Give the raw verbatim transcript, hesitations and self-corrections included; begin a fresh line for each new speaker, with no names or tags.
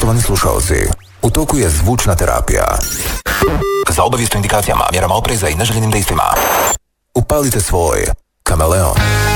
Poštovani slušalci, u toku je zvučna terapija. Za obavijest o indikacijama, mjerama opreza i neželjenim dejstvima upalite svoj kameleon.